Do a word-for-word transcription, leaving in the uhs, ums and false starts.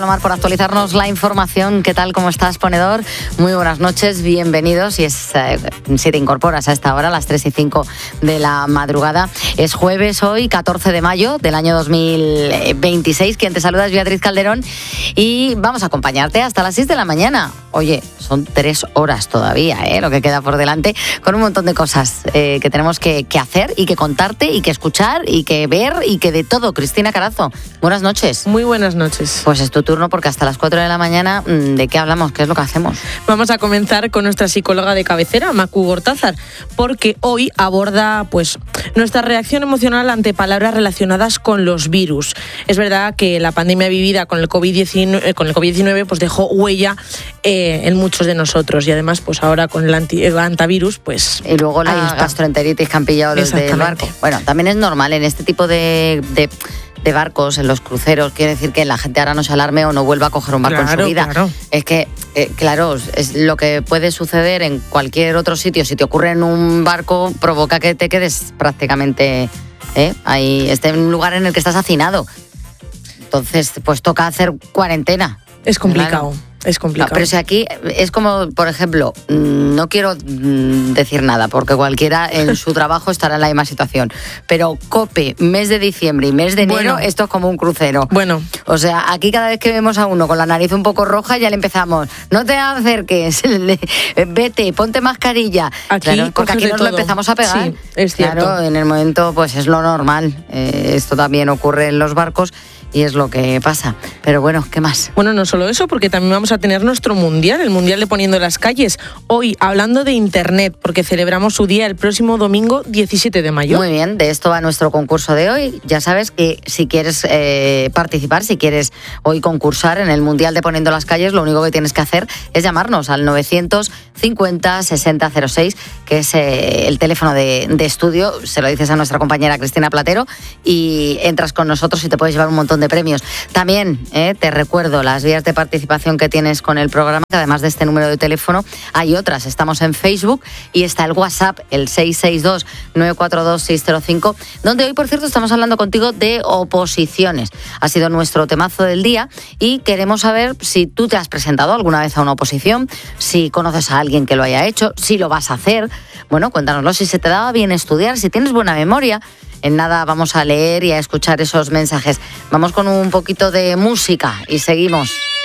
Omar, por actualizarnos la información. ¿Qué tal? ¿Cómo estás, ponedor? Muy buenas noches, bienvenidos. Y es, eh, si te incorporas a esta hora, a las tres y cinco de la madrugada. Es jueves hoy, catorce de mayo del año dos mil veintiséis. Quien te saluda es Beatriz Calderón y vamos a acompañarte hasta las seis de la mañana. Oye, son tres horas todavía, ¿eh? Lo que queda por delante, con un montón de cosas eh, que tenemos que, que hacer y que contarte y que escuchar y que ver y que de todo. Cristina Carazo, buenas noches. Muy buenas noches. Pues es tu turno, porque hasta las cuatro de la mañana, ¿de qué hablamos? ¿Qué es lo que hacemos? Vamos a comenzar con nuestra psicóloga de cabecera, Macu Gortázar, porque hoy aborda pues nuestra reacción emocional ante palabras relacionadas con los virus. Es verdad que la pandemia vivida con el covid diecinueve, con el covid diecinueve pues dejó huella eh, en muchos de nosotros, y además pues ahora con el, anti, el antivirus pues... Y luego la gastroenteritis que han pillado los del barco. Bueno, también es normal en este tipo de... de... de barcos, en los cruceros, quiere decir que la gente ahora no se alarme o no vuelva a coger un barco claro, en su vida. Claro. Es que, eh, claro, es lo que puede suceder en cualquier otro sitio. Si te ocurre en un barco, provoca que te quedes prácticamente eh, ahí, esté en un lugar en el que estás hacinado. Entonces, pues toca hacer cuarentena. Es complicado. Claro. Es complicado. No, pero si aquí es como, por ejemplo, no quiero decir nada porque cualquiera en su trabajo estará en la misma situación, pero COPE, mes de diciembre y mes de enero, bueno, esto es como un crucero. Bueno. O sea, aquí cada vez que vemos a uno con la nariz un poco roja ya le empezamos, no te acerques, vete, ponte mascarilla. Aquí, claro, porque aquí nos todo. lo empezamos a pegar. Sí, es cierto. Claro, en el momento pues es lo normal. Eh, esto también ocurre en los barcos. Y es lo que pasa. Pero bueno, ¿qué más? Bueno, no solo eso, porque también vamos a tener nuestro Mundial, el Mundial de Poniendo las Calles. Hoy, hablando de Internet, porque celebramos su día el próximo domingo diecisiete de mayo. Muy bien, de esto va nuestro concurso de hoy. Ya sabes que si quieres eh, participar, si quieres hoy concursar en el Mundial de Poniendo las Calles, lo único que tienes que hacer es llamarnos al novecientos cincuenta sesenta cero seis, que es eh, el teléfono de, de estudio. Se lo dices a nuestra compañera Cristina Platero y entras con nosotros y te puedes llevar un montón de premios. También eh, te recuerdo las vías de participación que tienes con el programa, que además de este número de teléfono hay otras. Estamos en Facebook y está el WhatsApp, el seis seis dos nueve cuatro dos seis cero cinco, donde hoy, por cierto, estamos hablando contigo de oposiciones. Ha sido nuestro temazo del día y queremos saber si tú te has presentado alguna vez a una oposición, si conoces a alguien que lo haya hecho, si lo vas a hacer. Bueno, cuéntanoslo, si se te daba bien estudiar, si tienes buena memoria. En nada vamos a leer y a escuchar esos mensajes. Vamos con un poquito de música y seguimos.